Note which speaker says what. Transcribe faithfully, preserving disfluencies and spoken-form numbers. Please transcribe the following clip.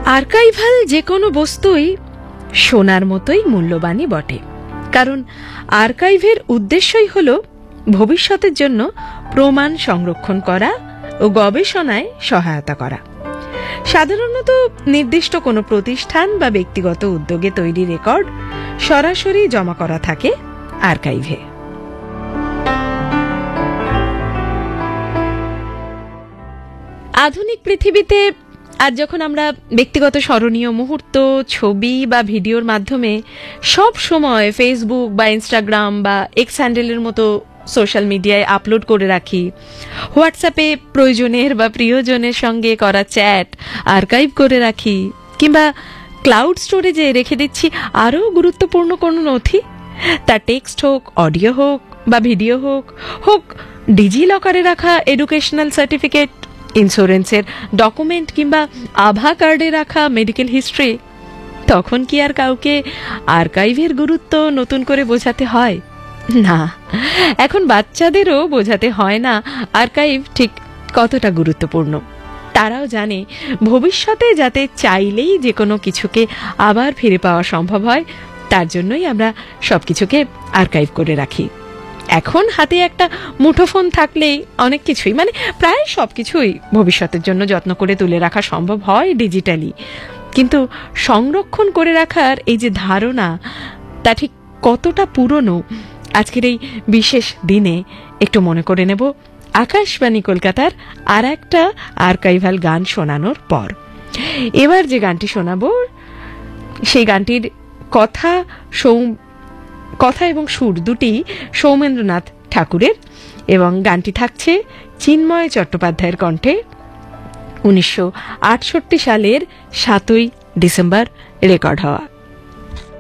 Speaker 1: Archival যে কোনো বস্তুই সোনার মতোই মূল্যবানই বটে, কারণ আর্কাইভের উদ্দেশ্যই হল ভবিষ্যতের জন্য প্রমাণ সংরক্ষণ করা ও গবেষণায় সহায়তা করা। সাধারণত নির্দিষ্ট কোনো প্রতিষ্ঠান বা ব্যক্তিগত উদ্যোগে তৈরি রেকর্ড সরাসরি জমা করা থাকে আর্কাইভে। আধুনিক পৃথিবীতে আজ যখন আমরা ব্যক্তিগত স্মরণীয় মুহূর্ত, ছবি বা ভিডিওর মাধ্যমে সব সময় ফেসবুক বা ইনস্টাগ্রাম বা এক্স হ্যান্ডেলের মতো সোশ্যাল মিডিয়ায় আপলোড করে রাখি, হোয়াটসঅ্যাপে প্রয়োজনের বা প্রিয়জনের সঙ্গে করা চ্যাট আর্কাইভ করে রাখি, কিংবা ক্লাউড স্টোরেজে রেখে দিচ্ছি আরও গুরুত্বপূর্ণ কোনো নথি, তা টেক্সট হোক, অডিও হোক বা ভিডিও হোক, হোক ডিজি লকারে রাখা এডুকেশনাল সার্টিফিকেট, ইন্স্যুরেন্সের ডকুমেন্ট কিংবা আভা কার্ডে রাখা মেডিকেল হিস্ট্রি, তখন কি আর কাউকে আর্কাইভের গুরুত্ব নতুন করে বোঝাতে হয়? না, এখন বাচ্চাদেরও বোঝাতে হয় না আর্কাইভ ঠিক কতটা গুরুত্বপূর্ণ। তারাও জানে ভবিষ্যতে যাতে চাইলেই যে কোনো কিছুকে আবার ফিরে পাওয়া সম্ভব হয়, তার জন্যই আমরা সবকিছুকে আর্কাইভ করে রাখি। এখন হাতে একটা মুঠোফোন থাকলেই অনেক কিছুই, মানে প্রায় সব কিছুই ভবিষ্যতের জন্য যত্ন করে তুলে রাখা সম্ভব হয় ডিজিটালি। কিন্তু সংরক্ষণ করে রাখার এই যে ধারণা, তা ঠিক কতটা পুরনো আজকের এই বিশেষ দিনে একটু মনে করে নেব আকাশবাণী কলকাতার আর একটা আর্কাইভাল গান শোনানোর পর। এবার যে গানটি শোনাবো সেই গানটির কথা সৌম কথা এবং সুর দুটি সৌমেন্দ্রনাথ ঠাকুরের, এবং গানটি থাকছে চিন্ময় চট্টোপাধ্যায়ের কণ্ঠে উনিশশো আটষট্টি সালের সাতই ডিসেম্বর রেকর্ড হওয়া।